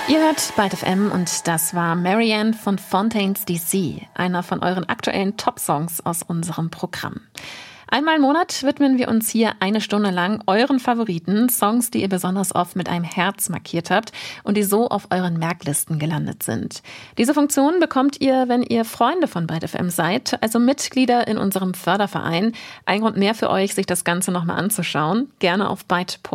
Ihr hört Byte FM und das war Marianne von Fontaines DC, einer von euren aktuellen Top-Songs aus unserem Programm. Einmal im Monat widmen wir uns hier 1 Stunde lang euren Favoriten, Songs, die ihr besonders oft mit einem Herz markiert habt und die so auf euren Merklisten gelandet sind. Diese Funktion bekommt ihr, wenn ihr Freunde von Byte FM seid, also Mitglieder in unserem Förderverein. Ein Grund mehr für euch, sich das Ganze nochmal anzuschauen. Gerne auf byte.de.